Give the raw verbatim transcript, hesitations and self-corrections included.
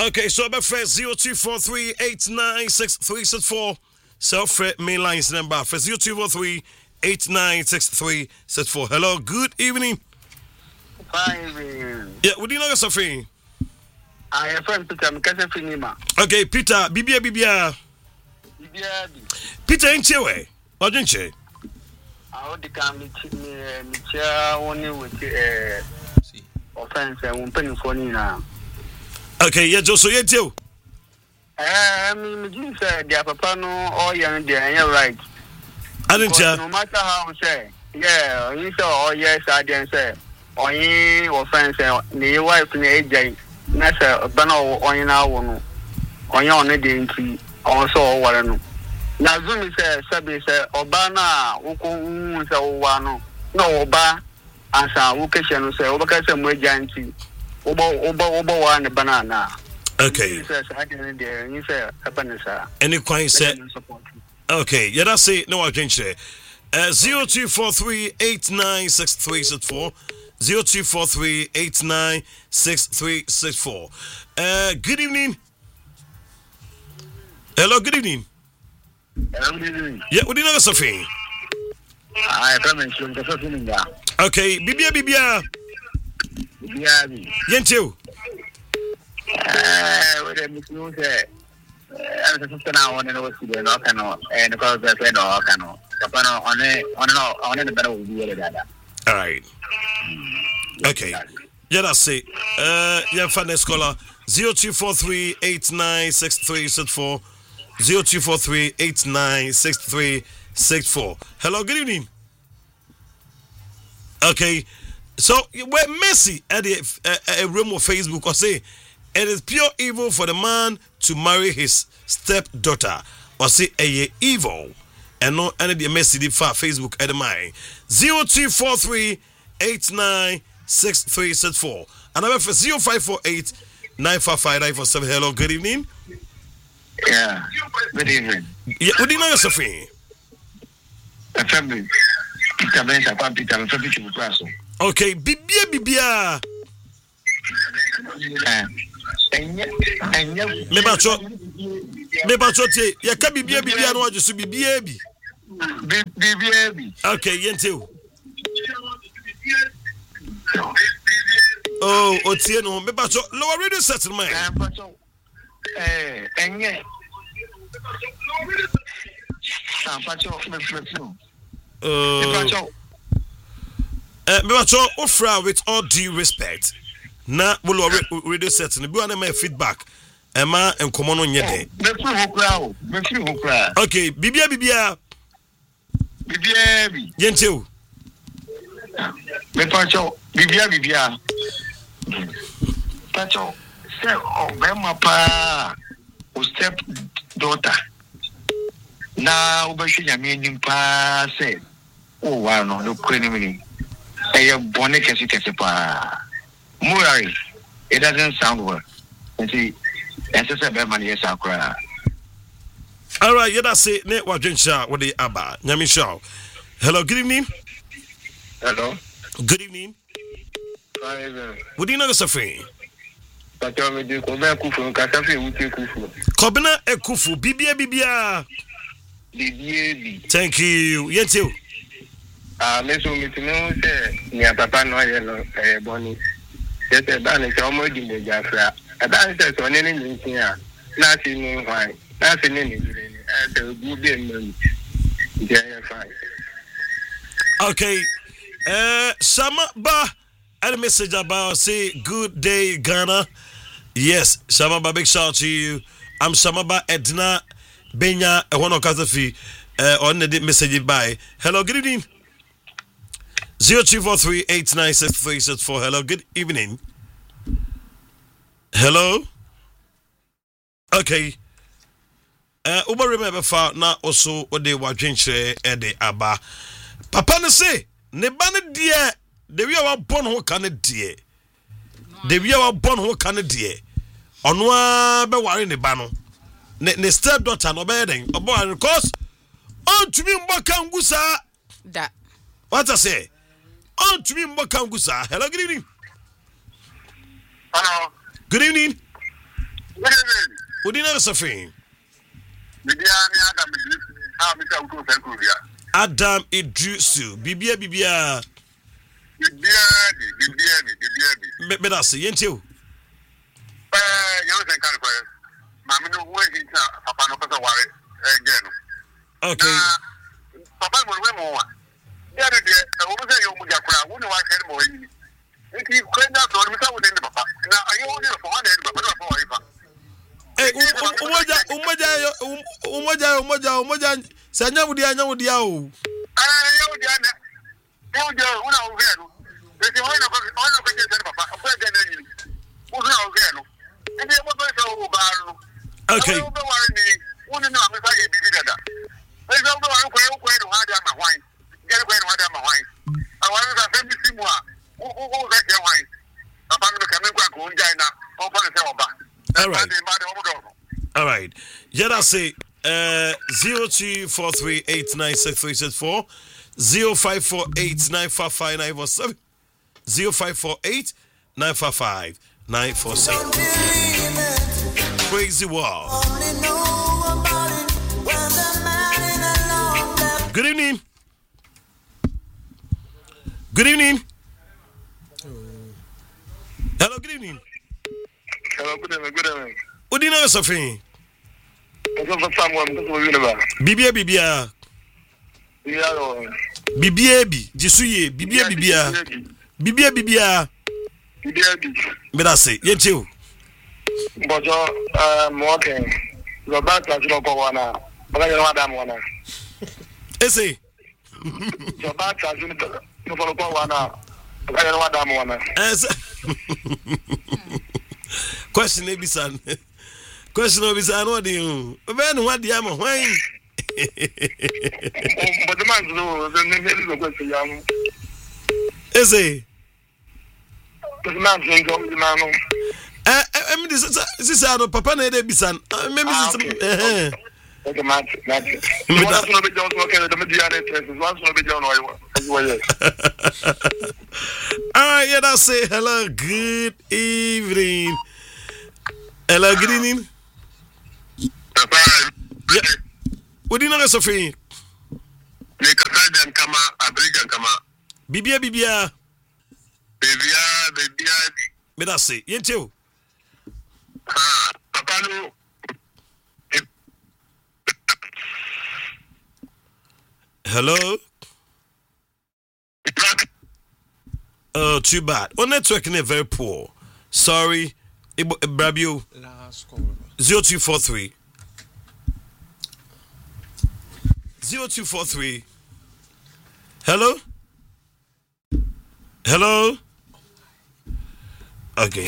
Okay, so about first zero two four three eight nine six three six four. Self main lines number for zero two four three eight nine six three six four. Hello, good evening. Fine. Yeah, would you know something? I am from Peter Mkasa. Okay, Peter, Bibia Bibia. Bibia. Peter ain't you way? Or didn't you? I would come me chair only with uh offense and one penny for now. Okay, yeah, just so you do. I mean, you said, dear Papa, no, all young, dear, you're right. I didn't tell. No matter how say, yeah, you saw, oh, yes, I didn't say, or ye offense, the wife in the age, that's a banner on your now, on your own identity, also, what I know. Now, Zoom says, Sabi said, Obana, Uku, so one, no, Oba, and some Ukashan say, Obaka, some giant. Obo obo obo one banana. Okay. Any quite said. Okay, yeah, that's it. No, I can share. Uh, zero two four three eight nine six three six four. Zero two four three eight nine six three six four. Uh, good evening. Hello, good evening. Hello, good evening. Yeah, what do you know, Sophie? I promise you, the first thing. Okay, Bibia Bibia. Yeah, Yentu. Eh, what a mission say. I'm just now on the nose to the Locano and the cause of the Locano. Capano on it, on and on the better will be a All right. Okay. Yeah, that's it. Uh, yeah, find scholar zero two four three eight nine six three six four. Zero two four three eight nine six three six four. Hello, good evening. Okay. So, where Messi at a, a room of Facebook or say, it is pure evil for the man to marry his stepdaughter or say, a evil. And no, any the Messi did for Facebook at the mine. zero two four three eight nine six three six four. And I'm for zero five four eight nine five five nine four seven. Hello, good evening. Yeah, good evening. Yeah, what do you know yourself? Family. Peter Benza, Peter, and Peter Muklaso. Okay, Bibia Bibia. Meba cho Meba cho te ya ka Bibia Bibia no ajusu Bibia bi. Bibia bi. Okay, yente. Oh, otie no meba cho lower radio set man. Eh, enye. Sampacho me Oh. Uh, Mebacho, Ofra, with all due respect, na will radio set and be my feedback. Emma and common on your day. Okay, Bibia Bibia Bibia Yentu. Mepacho, Bibia Bibia Pacho, say, oh, Bema pa, o step daughter. Now, Ubashina meaning pa say, oh, wow, no, no, criminal. A bonnet as it is a pa. Murray, it doesn't sound well. And see, as I said, money is our cry. All right, yeah, that's it. Network Gensha with the Abba. Nyami Shaw. Hello, good evening. Hello. Good evening. Fine. What do you know, Sophie? But I'm going to go back to Kufu. Kobina Ekufu, Bibia Bibia. Thank you. Yes, you. Ah, Mister Mitino said, near Papa Noel, a bonnet. Just a ban is almost in the Jafra. A ban says on anything here. Nothing why. Nothing in it. As a good day, fine. Okay. Uh, Shama Ba had a message about say good day, Ghana. Yes, Shama Ba, big shout to you. I'm Shama Ba Edna Benya, a one of Kazafi. Uh, on the message by. Hello, good evening. Zero two four three eight nine six three six four. Hello, good evening. Hello. Okay. Uh, Uber remember for now also what they were drinking at the Abba. Papa ne say ne bane die de wi a born ho kan die. De wi a born ho kan die. Ono a be ware ne ba no. Ne ne step daughter no be den. Obo because on to me mbaka ngusa da. What I say? On to me mbaka ngusa. Hello, good evening. Hello. Good evening. Udina Safin. Adam Idrisu. Adam Idrisu. Bibia Bibia. Bibia Bibia Bibia. Bedasi, Yentio. Eh, you think kind of Mamma no way he Papa no person worry again. Okay. Papa will win more. The other day, I was a young Mujakura, wouldn't watch anymore. If you couldn't have told me so within the Papa. Now I only for one end, but not for Ivan. Eh, umoja umoja umoja umoja umoja sanya wudia anya wudia o. Ah, you Diana. You do una overo. They say why not why not get the Papa. I'm going to get you. Who's now overo? And they were going to bar. Okay. Don't worry, wouldn't know if I did that. There's no one who can have my wine. Get away and have my wine. I want to send you more. Who will get your wine? Upon the Kamika, China, open the cell back. All right. All right. Yet I say uh zero two four three eight nine six three six four zero five four eight nine five five nine four seven zero five four eight nine five five nine four seven. Crazy world. Good evening. Good evening. Hello, good evening. Hello, good evening, good evening. What do you know, Sophie? I'm going to someone who's going to Bibia Bibia. Yeah, Bibia Bi, Jisuye, Bibia Bibia. Bibia Bibia. But I say, yet you. But I'm walking. The back as you know, one. But I don't want them one. Ese. The back as you know, one. But I don't want them one. Question maybe son. Question maybe son. What do you? Ben, what do you am wine? But the man knows the question. Young is a the man knows the man. I mean, this is our papa. Maybe son. Maybe this. Okay, match, match. Once no be John okay, the media interest. Once no be John why. All right, yeah, I say hello. Good evening. Hello, good evening. Yeah. What do you know, Sophie? Nikasaja kama abriga kama. Bibia bibia. Bibia bibia. Me da say, yentio. Ah, papa no. Hello. Oh, too bad. Our network is very poor. Sorry. Brabio. Zero two four three. Zero two four three. Hello. Hello. Okay.